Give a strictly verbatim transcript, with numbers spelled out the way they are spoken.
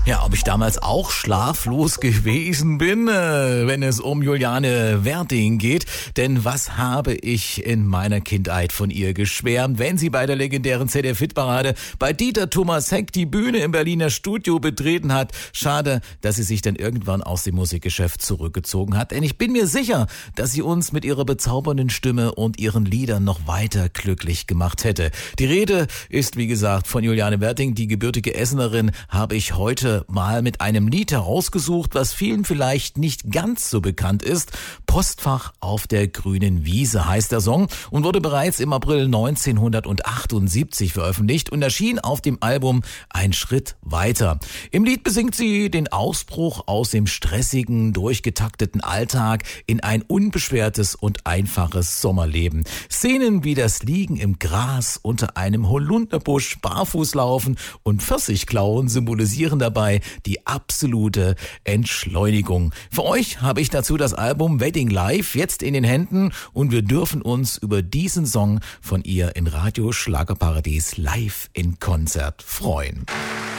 Ja, ob ich damals auch schlaflos gewesen bin, äh, wenn es um Juliane Werding geht. Denn was habe ich in meiner Kindheit von ihr geschwärmt, wenn sie bei der legendären Z D F-Hitparade bei Dieter Thomas Heck die Bühne im Berliner Studio betreten hat. Schade, dass sie sich dann irgendwann aus dem Musikgeschäft zurückgezogen hat. Denn ich bin mir sicher, dass sie uns mit ihrer bezaubernden Stimme und ihren Liedern noch weiter glücklich gemacht hätte. Die Rede ist, wie gesagt, von Juliane Werding. Die gebürtige Essenerin habe ich heute mal mit einem Lied herausgesucht, was vielen vielleicht nicht ganz so bekannt ist. Postfach auf der grünen Wiese heißt der Song und wurde bereits im April neunzehnhundertachtundsiebzig veröffentlicht und erschien auf dem Album Ein Schritt weiter. Im Lied besingt sie den Ausbruch aus dem stressigen, durchgetakteten Alltag in ein unbeschwertes und einfaches Sommerleben. Szenen wie das Liegen im Gras unter einem Holunderbusch, Barfußlaufen und Pfirsichklauen symbolisieren dabei die absolute Entschleunigung. Für euch habe ich dazu das Album Wedding Live jetzt in den Händen und wir dürfen uns über diesen Song von ihr in Radio Schlagerparadies live in Konzert freuen.